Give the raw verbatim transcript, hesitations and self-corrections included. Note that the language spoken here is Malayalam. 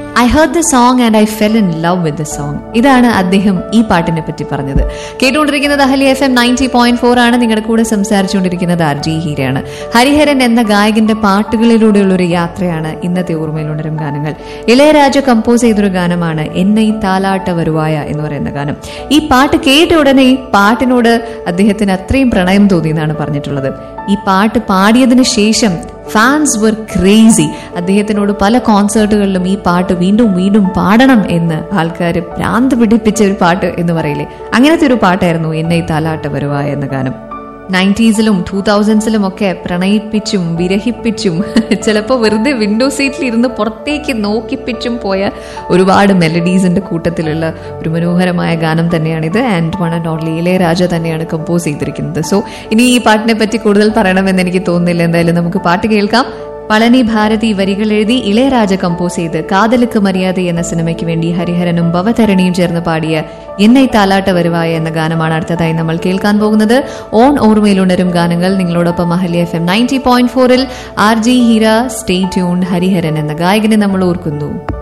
I heard the song and I fell in love with the song. ഇതാണ് അദ്ദേഹം ഈ പാട്ടിനെ പറ്റി പറഞ്ഞത്. കേട്ടുകൊണ്ടിരിക്കുന്നത് അഹലി F M ninety point four ആണ്. നിങ്ങളുടെ കൂടെ സംസാരിച്ചുകൊണ്ടിരിക്കുന്നത് ആർ ജി ഹീരയാണ്. ഹരിഹരൻ എന്ന ഗായകന്റെ പാട്ടുകളിലൂടെയുള്ള ഒരു യാത്രയാണ് ഇന്നത്തെ ഓർമ്മയിലുണരും ഗാനങ്ങൾ. ഇളയരാജ കമ്പോസ് ചെയ്തൊരു ഗാനമാണ് എന്നെ താലാട്ട വരുവായ എന്ന് പറയുന്ന ഗാനം. ഈ പാട്ട് കേട്ട ഉടനെ ഈ പാട്ടിനോട് അദ്ദേഹത്തിന് അത്രയും പ്രണയം തോന്നി എന്നാണ് പറഞ്ഞിട്ടുള്ളത്. ഈ പാട്ട് പാടിയതിനു ശേഷം ഫാൻസ് വർ ക്രേസി. അദ്ദേഹത്തിനോട് പല കോൺസേർട്ടുകളിലും ഈ പാട്ട് വീണ്ടും വീണ്ടും പാടണം എന്ന് ആൾക്കാർ ഭ്രാന്ത് പിടിപ്പിച്ച ഒരു പാട്ട് എന്ന് പറയില്ലേ, അങ്ങനത്തെ ഒരു പാട്ടായിരുന്നു എന്നെ താലാട്ട വരുവായ എന്ന ഗാനം. നയൻറ്റീസിലും ടൂ തൗസൻഡ്സിലും ഒക്കെ പ്രണയിപ്പിച്ചും വിരഹിപ്പിച്ചും ചിലപ്പോൾ വെറുതെ വിൻഡോ സീറ്റിൽ ഇരുന്ന് പുറത്തേക്ക് നോക്കിപ്പിച്ചും പോയ ഒരുപാട് മെലഡീസിന്റെ കൂട്ടത്തിലുള്ള ഒരു മനോഹരമായ ഗാനം തന്നെയാണിത്. And one and only Ilaiyaraaja തന്നെയാണ് കമ്പോസ് ചെയ്തിരിക്കുന്നത്. സോ ഇനി ഈ പാട്ടിനെ പറ്റി കൂടുതൽ പറയണമെന്ന് എനിക്ക് തോന്നുന്നില്ല. എന്തായാലും നമുക്ക് പാട്ട് കേൾക്കാം. പളനി ഭാരതി വരികൾ എഴുതി ഇളയരാജ കമ്പോസ് ചെയ്ത് കാതലുക്ക് മര്യാദ എന്ന സിനിമയ്ക്ക് വേണ്ടി ഹരിഹരനും ഭവതരണിയും ചേർന്ന് പാടിയ എന്നെ താലാട്ട വരുവായ എന്ന ഗാനമാണ് അടുത്തതായി നമ്മൾ കേൾക്കാൻ പോകുന്നത്. ഓൺ ഓർമ്മയിലുണരും ഗാനങ്ങൾ നിങ്ങളോടൊപ്പം അഹലി എഫ് എം നയൻറ്റി പോയിന്റ് ഫോറിൽ R G Heera. Stay tuned. Hariharan എന്ന ഗായകനെ നമ്മൾ ഓർക്കുന്നു.